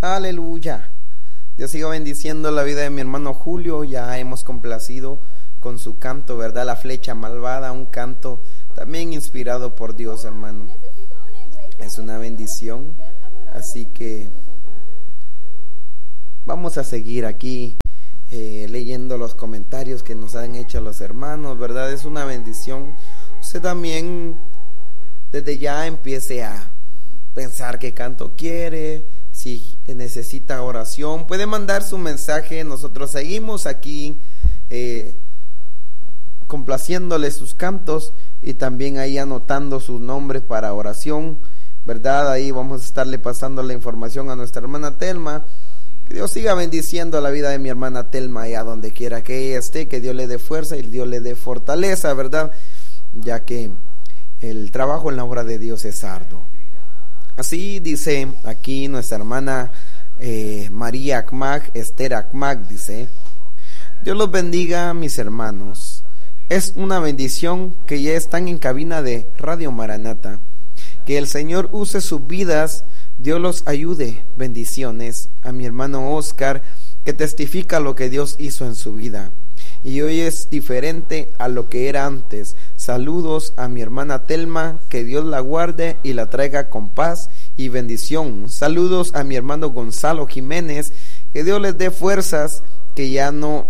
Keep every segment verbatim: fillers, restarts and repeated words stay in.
Aleluya. Dios siga bendiciendo la vida de mi hermano Julio. Ya hemos complacido con su canto, ¿verdad? La flecha malvada, un canto también inspirado por Dios, hermano. Es una bendición. Así que vamos a seguir aquí eh, leyendo los comentarios que nos han hecho los hermanos, ¿verdad? Es una bendición. Usted también desde ya empiece a pensar qué canto quiere. Si necesita oración, puede mandar su mensaje. Nosotros seguimos aquí eh, complaciéndole sus cantos y también ahí anotando sus nombres para oración, ¿verdad? Ahí vamos a estarle pasando la información a nuestra hermana Telma. Que Dios siga bendiciendo la vida de mi hermana Telma allá donde quiera que ella esté, que Dios le dé fuerza y Dios le dé fortaleza, ¿verdad? Ya que el trabajo en la obra de Dios es arduo. Así dice aquí nuestra hermana eh, María Akmag, Esther Akmag, dice: Dios los bendiga, mis hermanos. Es una bendición que ya están en cabina de Radio Maranata. Que el Señor use sus vidas, Dios los ayude. Bendiciones a mi hermano Oscar, que testifica lo que Dios hizo en su vida. Y hoy es diferente a lo que era antes. Saludos a mi hermana Telma, que Dios la guarde y la traiga con paz y bendición. Saludos a mi hermano Gonzalo Jiménez, que Dios les dé fuerzas, que ya no,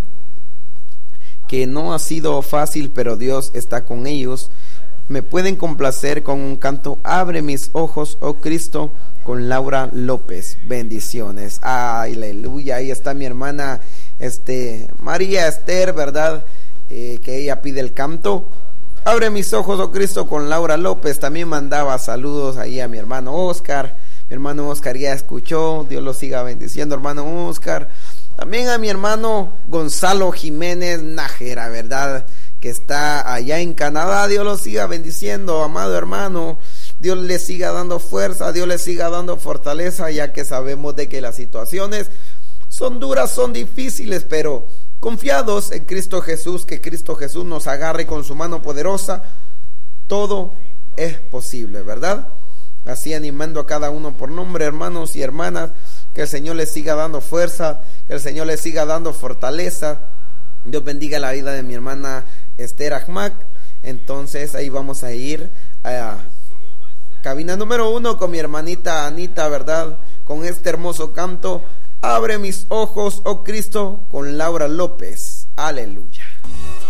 que no ha sido fácil, pero Dios está con ellos. Me pueden complacer con un canto, Abre mis ojos, oh Cristo, con Laura López. Bendiciones. Aleluya. Ahí está mi hermana este María Esther, ¿verdad? Eh, que ella pide el canto, Abre mis ojos, oh Cristo, con Laura López. También mandaba saludos ahí a mi hermano Oscar. Mi hermano Oscar ya escuchó. Dios lo siga bendiciendo, hermano Oscar. También a mi hermano Gonzalo Jiménez Nájera, ¿verdad? Que está allá en Canadá. Dios lo siga bendiciendo, amado hermano. Dios le siga dando fuerza, Dios le siga dando fortaleza, ya que sabemos de que las situaciones son duras, son difíciles, pero confiados en Cristo Jesús, que Cristo Jesús nos agarre con su mano poderosa, todo es posible, ¿verdad? Así animando a cada uno por nombre, hermanos y hermanas, que el Señor les siga dando fuerza, que el Señor les siga dando fortaleza. Dios bendiga la vida de mi hermana Esther Akmag. Entonces ahí vamos a ir a cabina número uno con mi hermanita Anita, ¿verdad? Con este hermoso canto, Abre mis ojos, oh Cristo, con Laura López. Aleluya.